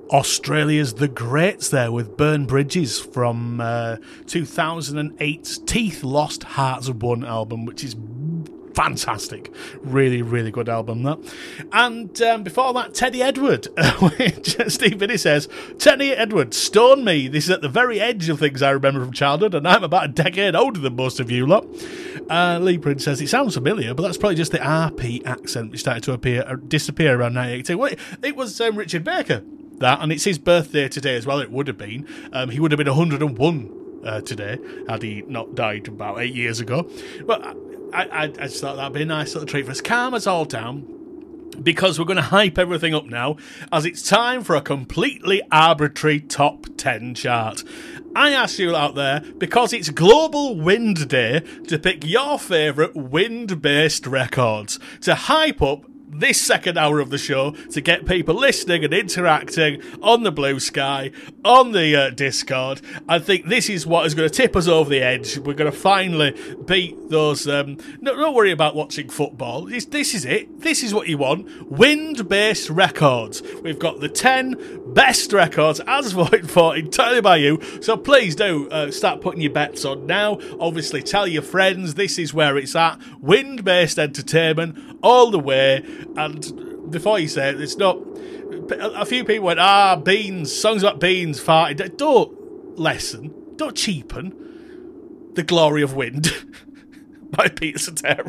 Australia's The Greats there with Burn Bridges from 2008's Teeth Lost Hearts Won album, which is fantastic. Really, really good album, that. And before that, Teddy Edward, which Steve Binney says, Teddy Edward, Stone Me. This is at the very edge of things I remember from childhood, and I'm about a decade older than most of you lot. Lee Prince says, it sounds familiar, but that's probably just the RP accent which started to disappear around 1982. Well, it was Richard Baker, that, and it's his birthday today as well. It would have been. He would have been 101 today had he not died about 8 years ago. But I just thought that'd be a nice little treat for us. Calm us all down, because we're going to hype everything up now, as it's time for a completely arbitrary top 10 chart. I asked you out there, because it's Global Wind Day, to pick your favourite wind-based records to hype up this second hour of the show, to get people listening and interacting on the Blue Sky, on the Discord. I think this is what is going to tip us over the edge. We're going to finally beat those... don't worry about watching football. This is it. This is what you want. Wind-based records. We've got the 10 best records as voted for entirely by you. So please do start putting your bets on now. Obviously, tell your friends this is where it's at. Wind-based entertainment all the way. And before you say it, it's not... A few people went, beans, songs about beans, farting. Don't lessen, don't cheapen The Glory of Wind by Peter Cetera.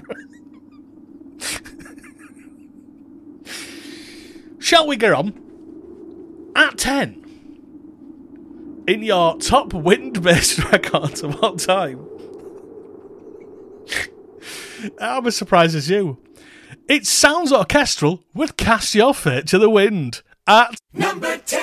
Shall we get on? At 10, in your top wind-based records of all time, I'm as surprised as you. It sounds orchestral with Cast Your Fate to the Wind at number 10.